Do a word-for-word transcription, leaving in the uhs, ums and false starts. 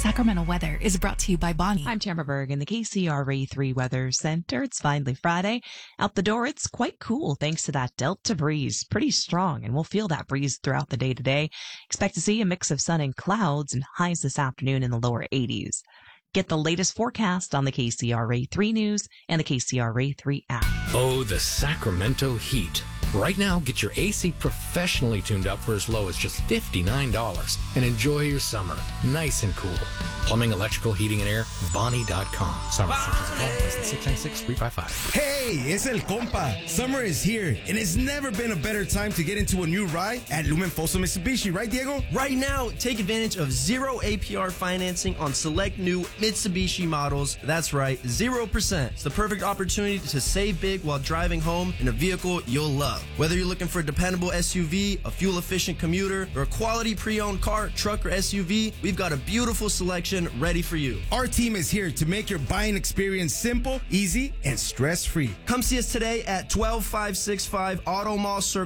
Sacramento weather is brought to you by Bonnie. I'm Tamara Berg in the K C R A three Weather Center. It's finally Friday. Out the door, it's quite cool thanks to that Delta breeze. Pretty strong, and we'll feel that breeze throughout the day today. Expect to see a mix of sun and clouds and highs this afternoon in the lower eighties. Get the latest forecast on the K C R A three News and the K C R A three app. Oh, the Sacramento heat. Right now, get your A C professionally tuned up for as low as just fifty-nine dollars and enjoy your summer nice and cool. Plumbing, electrical, heating, and air, Bonnie dot com. Summer six nine six, three five five. Hey, it's El Compa. Summer is here, and it's never been a better time to get into a new ride at Lumenfoso Mitsubishi, right, Diego? Right now, take advantage of zero A P R financing on select new Mitsubishi models. That's right, zero percent. It's the perfect opportunity to save big while driving home in a vehicle you'll love. Whether you're looking for a dependable S U V, a fuel-efficient commuter, or a quality pre-owned car, truck, or S U V, we've got a beautiful selection ready for you. Our team is here to make your buying experience simple, easy, and stress-free. Come see us today at twelve five six five Auto Mall Circle.